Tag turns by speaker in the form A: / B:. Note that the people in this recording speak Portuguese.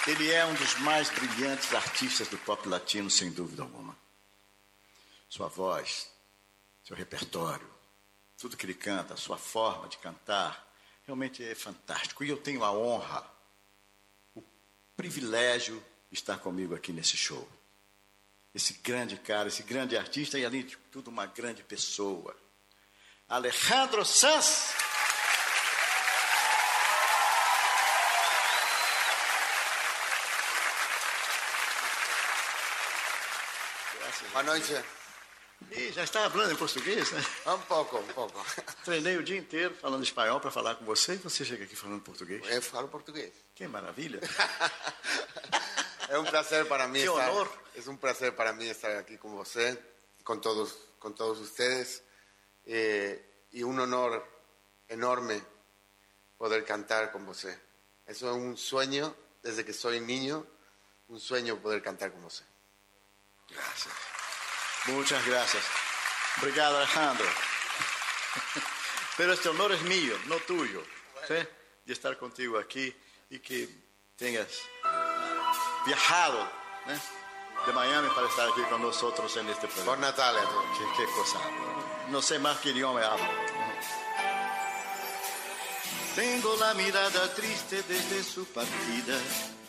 A: Ele é um dos mais brilhantes artistas do pop latino, sem dúvida alguma. Sua voz, seu repertório, tudo que ele canta, sua forma de cantar, realmente é fantástico. E eu tenho a honra, o privilégio de estar comigo aqui nesse show. Esse grande cara, esse grande artista e, além de tudo, uma grande pessoa. Alejandro Sanz.
B: Boa noite.
A: E já está falando em português, né?
B: Um pouco.
A: Treinei o dia inteiro falando espanhol para falar com você e você chega aqui falando português.
B: Eu falo português.
A: Que maravilha.
B: É um prazer para mim
A: que
B: estar.
A: honor.
B: É um prazer para mim estar aqui com você, com todos vocês. E um honor enorme poder cantar com você. Isso é um sonho, desde que sou niño, um sonho poder cantar com você.
A: Gracias. Muchas gracias. Obrigado, Alejandro. Pero este honor es mío, no tuyo, ¿sí? De estar contigo aquí y que tenhas viajado, ¿eh? De Miami para estar aquí con nosotros en este programa.
B: Por Natal a todos.
A: Qué cosa. No sé más qué idioma hablo. Tengo la mirada triste desde su partida.